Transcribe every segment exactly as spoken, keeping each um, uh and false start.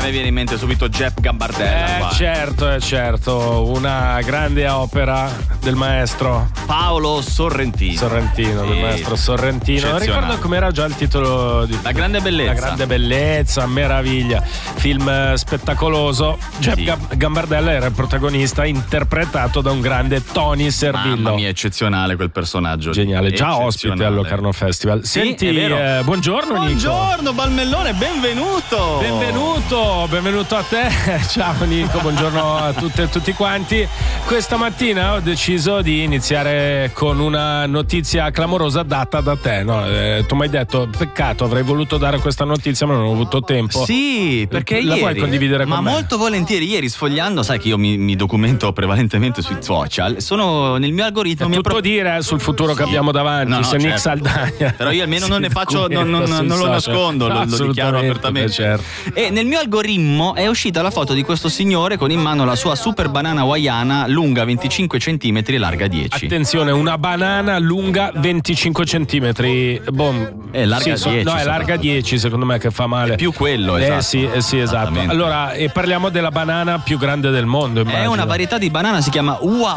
me viene in mente subito Jeff Gambardella. Eh qua. certo, è certo, una grande opera del maestro Paolo Sorrentino. Sorrentino, Sì. del maestro Sorrentino. Non ricordo com'era già il titolo di La grande bellezza. La grande bellezza, meraviglia. Film eh, spettacoloso. Jeff Sì. Gam- Gambardella era il protagonista, interpretato da un grande Tony Servillo. Mamma mia, eccezionale quel personaggio. Geniale, già ospite allo Locarno Festival. Sì, Senti, è vero. eh, buongiorno Nico. Buongiorno Balmellone, benvenuto. Benvenuto, benvenuto a te. Ciao Nico, buongiorno a tutte e tutti quanti. Questa mattina ho deciso di iniziare con una notizia clamorosa data da te, no? Eh, tu mi hai detto, peccato, avrei voluto dare questa notizia ma non ho avuto tempo. Sì, perché La ieri vuoi condividere con ma me? molto volentieri. Ieri sfogliando, sai che io mi, mi documento prevalentemente sui social. Sono nel mio algoritmo. È mi tutto pro- dire eh, sul futuro che abbiamo davanti. No, no, se Nick certo. Saldagna. Però io almeno non ne faccio, non, non- Sui non lo social. nascondo, lo, lo dichiaro Assolutamente, apertamente. certo. E nel mio algoritmo è uscita la foto di questo signore con in mano la sua super banana hawaiana lunga venticinque centimetri e larga dieci. Attenzione, una banana lunga venticinque centimetri. Boh, È larga sì, so- dieci No, è larga soprattutto. dieci, secondo me, che fa male. È più quello, Eh esatto. sì, eh sì, esatto. Esattamente. Allora, e parliamo della banana più grande del mondo, È immagino. una varietà di banana, si chiama Ua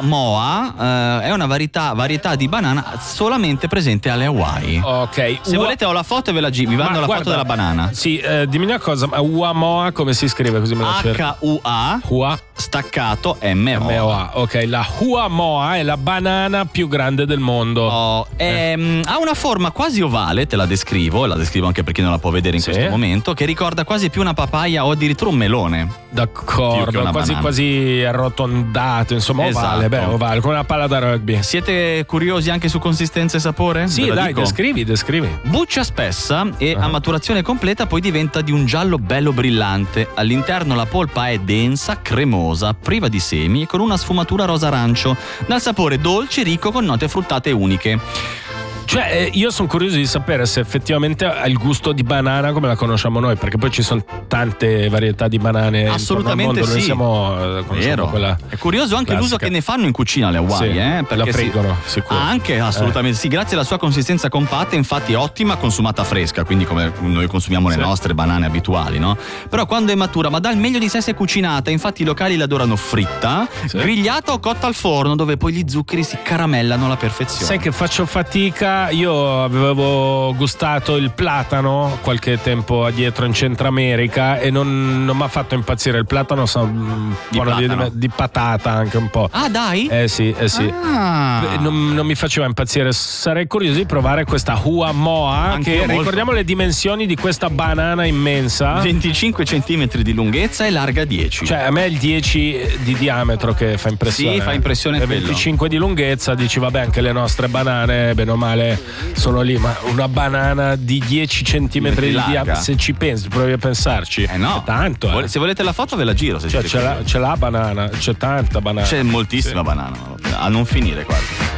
Moa, eh, è una varietà, varietà di banana solamente presente alle Hawaii. Ok. Se Ua- volete ho la foto e ve la gi- vi Ma mando la guarda, foto della banana. Sì, eh, dimmi una cosa, ma Uamoa come si scrive? Così me la cerco. H U A Hua staccato M O A. M O A. Ok, la Huamoa è la banana più grande del mondo. Oh, ehm, ha una forma quasi ovale, te la descrivo, la descrivo anche per chi non la può vedere in Sì. questo momento, che ricorda quasi più una papaya o addirittura un melone. Più che D'accordo, una quasi banana. quasi arrotondato, insomma, ovale, Esatto. beh, ovale, come una palla da rugby. Siete curiosi anche su consistenza e sapore? Sì, Ve la dai, dico? descrivi, descrivi. Buccia spessa e Ah. a maturazione completa poi diventa di un giallo bello brillante. All'interno la polpa è densa, cremosa, priva di semi e con una sfumatura rosa arancio, dal sapore dolce ricco con note fruttate uniche. Cioè, eh, io sono curioso di sapere se effettivamente ha il gusto di banana come la conosciamo noi, perché poi ci sono tante varietà di banane Assolutamente intorno al mondo. Noi sì. siamo eh, conosciamo Vero. quella È curioso anche l'uso classica. che ne fanno in cucina alle Hawaii, Sì, eh? la si- friggono, sicuro. Ah, anche assolutamente sì, grazie alla sua consistenza compatta, infatti è ottima consumata fresca, quindi come noi consumiamo Sì. le nostre banane abituali, no? Però quando è matura, ma dà il meglio di sé se cucinata, infatti i locali l'adorano fritta, Sì. grigliata o cotta al forno, dove poi gli zuccheri si caramellano alla perfezione. Sai che faccio fatica, io avevo gustato il platano qualche tempo addietro in Centro America e non, non mi ha fatto impazzire. Il platano sa un Di po' di, platano? di patata anche un po'. Ah, dai? Eh sì, eh sì. Ah. Eh, Non, non mi faceva impazzire. Sarei curioso di provare questa Huamoa, Anche che io molto. ricordiamo le dimensioni di questa banana immensa. venticinque centimetri di lunghezza e larga dieci. Cioè, a me è il dieci di diametro che fa impressione. Sì, fa impressione E quello. venticinque di lunghezza, dici, vabbè, anche le nostre banane, bene o male, sono lì, ma una banana di dieci centimetri di Larga. diametro, se ci pensi, provi a pensarci. Eh no. È tanto, Vole- eh. Se volete la foto ve la giro, se Cioè, siete c'è la, curiosi. c'è la banana, c'è tanta banana. C'è moltissima banana, a non finire quasi.